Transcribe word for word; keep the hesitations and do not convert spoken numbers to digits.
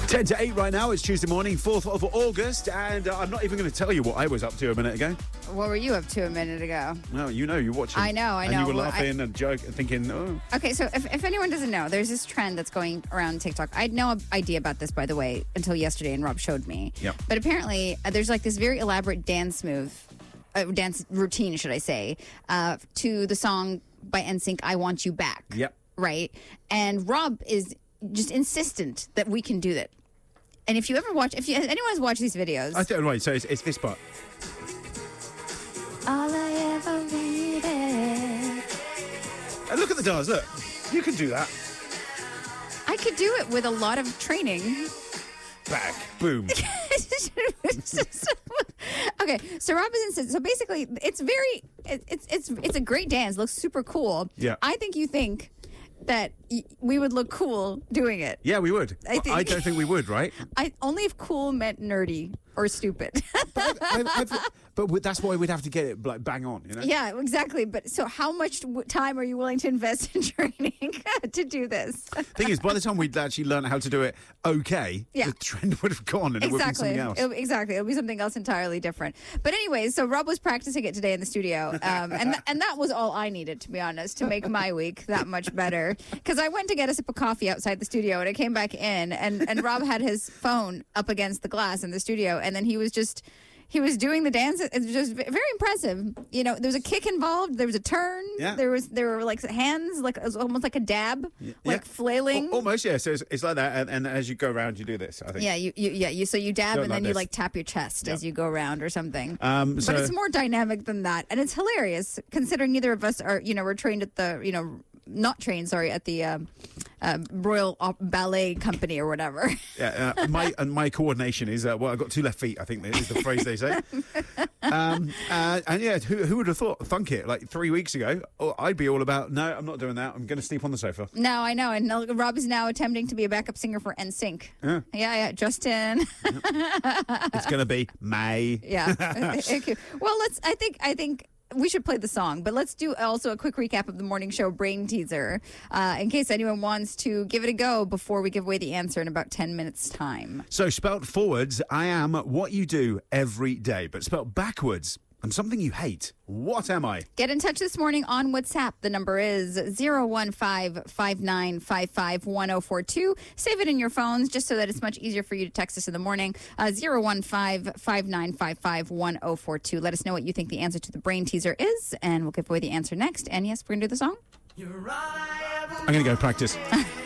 ten to eight right now. It's Tuesday morning, fourth of August, and uh, I'm not even going to tell you what I was up to a minute ago. What were you up to a minute ago? No, you know, you're watching. I know, I and know. you were Well, laughing I- and joking, thinking, oh. Okay, so if, if anyone doesn't know, there's this trend that's going around TikTok. I had no idea about this, by the way, until yesterday, and Rob showed me. Yep. But apparently, uh, there's like this very elaborate dance move, uh, dance routine, should I say, uh, to the song by N Sync, I Want You Back. Yep. Right? And Rob is just insistent that we can do that. And if you ever watch, if you, anyone has watched these videos. I don't right, so it's, it's this part. All I ever needed. And look at the dance, look. You can do that. I could do it with a lot of training. Back, boom. Okay, so Rob is insistent. So basically, it's very, it, it's it's it's a great dance. Looks super cool. Yeah. I think you think that y- we would look cool doing it. Yeah, we would. I I, think- I don't think we would, right? I only if cool meant nerdy or stupid. But, I, I've, but we- that's why we'd have to get it like bang on, you know? Yeah, exactly. But so, how much w- time are you willing to invest in training to do this? Thing is, by the time we'd actually learn how to do it okay, Yeah. the trend would have gone and it would be Exactly. something else. It'll, exactly. It'll be something else entirely different. But anyways, so Rob was practicing it today in the studio, um, and th- and that was all I needed, to be honest, to make my week that much better. Because I went to get a sip of coffee outside the studio, and I came back in, and and Rob had his phone up against the glass in the studio, and then he was just. He was doing the dance. It was just very impressive. You know, there was a kick involved. There was a turn. Yeah. There was there were like hands, like it was almost like a dab, like Yeah. flailing. Al- Almost, yeah. So it's, it's like that, and, and as you go around, you do this, I think. Yeah, you, you yeah you so you dab Do it and like then you this. like tap your chest Yeah. as you go around or something. Um, so, but it's more dynamic than that, and it's hilarious considering neither of us are you know we're trained at the you know not trained sorry at the um, uh, Royal Op- Ballet Company or whatever. yeah, uh, my and my coordination is uh, well, I've got two left feet. I think is the phrase they say. Um, uh, and yeah, who, who would have thought? Thunk it like three weeks ago. Oh, I'd be all about. No, I'm not doing that. I'm going to sleep on the sofa. No, I know, and now Rob is now attempting to be a backup singer for N Sync. Yeah. Yeah, yeah, Justin. It's going to be May. Yeah. Okay. Well, let's. I think. I think. We should play the song, but let's do also a quick recap of the morning show brain teaser uh, in case anyone wants to give it a go before we give away the answer in about ten minutes' time. So spelt forwards, I am what you do every day, but spelt backwards, I'm something you hate. What am I? Get in touch this morning on WhatsApp. The number is zero one five, five nine five five, one zero four two. Save it in your phones just so that it's much easier for you to text us in the morning. Uh, zero one five, five nine five five, one zero four two. Let us know what you think the answer to the brain teaser is, and we'll give away the answer next. And yes, we're going to do the song. I'm going to go practice.